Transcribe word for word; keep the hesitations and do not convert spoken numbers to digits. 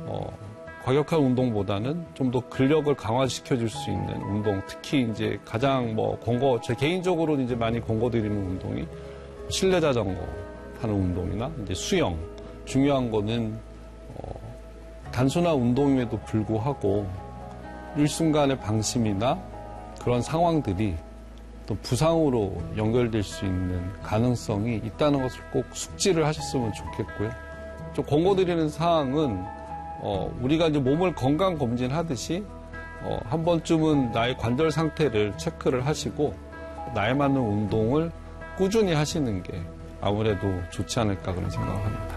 어, 과격한 운동보다는 좀 더 근력을 강화시켜줄 수 있는 운동, 특히 이제 가장 뭐 권고, 제 개인적으로는 이제 많이 권고드리는 운동이 실내 자전거 하는 운동이나 이제 수영. 중요한 거는 어, 단순한 운동임에도 불구하고 일순간의 방심이나 그런 상황들이 또 부상으로 연결될 수 있는 가능성이 있다는 것을 꼭 숙지를 하셨으면 좋겠고요. 좀 권고드리는 사항은 어, 우리가 이제 몸을 건강 검진하듯이 어, 한 번쯤은 나의 관절 상태를 체크를 하시고 나에 맞는 운동을 꾸준히 하시는 게 아무래도 좋지 않을까 그런 생각을 합니다.